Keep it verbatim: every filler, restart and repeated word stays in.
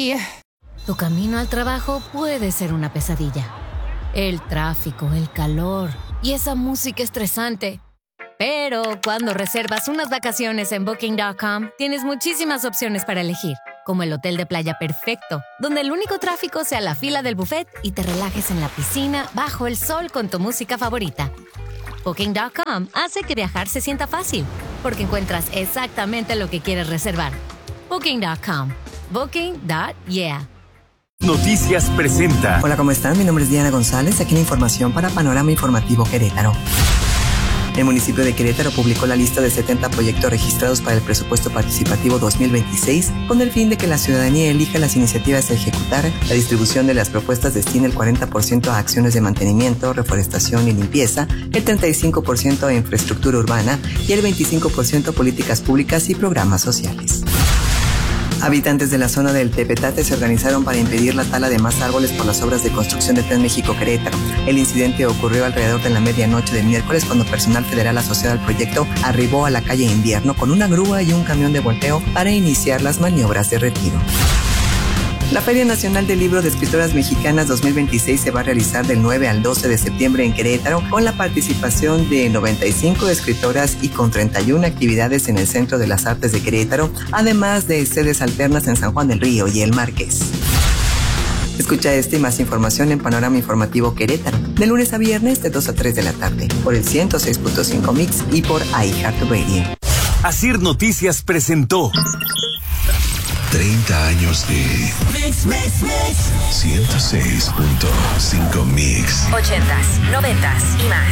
Bye. Tu camino al trabajo puede ser una pesadilla. El tráfico, el calor y esa música estresante. Pero cuando reservas unas vacaciones en Booking punto com, tienes muchísimas opciones para elegir, como el hotel de playa perfecto, donde el único tráfico sea la fila del buffet y te relajes en la piscina bajo el sol con tu música favorita. Booking punto com hace que viajar se sienta fácil, porque encuentras exactamente lo que quieres reservar. Booking punto com. Booking. Yeah. Noticias presenta. Hola, ¿cómo están? Mi nombre es Diana González, aquí la información para Panorama Informativo Querétaro. El municipio de Querétaro publicó la lista de setenta proyectos registrados para el presupuesto participativo dos mil veintiséis, con el fin de que la ciudadanía elija las iniciativas a ejecutar. La distribución de las propuestas destina el cuarenta por ciento a acciones de mantenimiento, reforestación y limpieza, el treinta y cinco por ciento a infraestructura urbana y el veinticinco por ciento a políticas públicas y programas sociales. Habitantes de la zona del Tepetate se organizaron para impedir la tala de más árboles por las obras de construcción de Tren México-Querétaro. El incidente ocurrió alrededor de la medianoche del miércoles, cuando personal federal asociado al proyecto arribó a la calle Invierno con una grúa y un camión de volteo para iniciar las maniobras de retiro. La Feria Nacional del Libro de Escritoras Mexicanas dos mil veintiséis se va a realizar del nueve al doce de septiembre en Querétaro, con la participación de noventa y cinco escritoras y con treinta y una actividades en el Centro de las Artes de Querétaro, además de sedes alternas en San Juan del Río y El Marqués. Escucha esta y más información en Panorama Informativo Querétaro, de lunes a viernes de dos a tres de la tarde, por el ciento seis punto cinco Mix y por iHeartRadio. Asir Noticias presentó treinta años de Mix, Mix, Mix. ciento seis punto cinco Mix. ochentas, noventas y más.